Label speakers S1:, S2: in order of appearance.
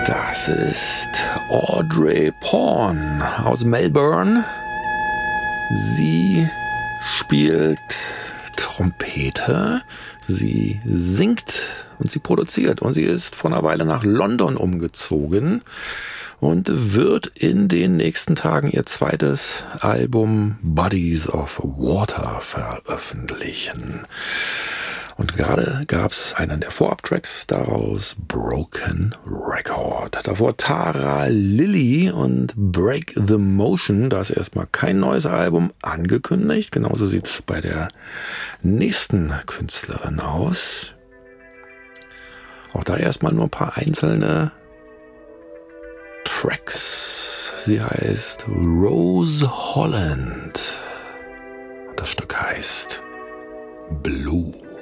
S1: Das ist Audrey Pawn aus Melbourne. Sie spielt Trompete, sie singt und sie produziert. Und sie ist vor einer Weile nach London umgezogen und wird in den nächsten Tagen ihr zweites Album Bodies of Water veröffentlichen. Und gerade gab es einen der Vorab-Tracks daraus, Broken Record. Davor Tara Lilly und Break the Motion. Da ist erstmal kein neues Album angekündigt. Genauso sieht es bei der nächsten Künstlerin aus. Auch da erstmal nur ein paar einzelne Tracks. Sie heißt Rose Holland. Und das Stück heißt Blue.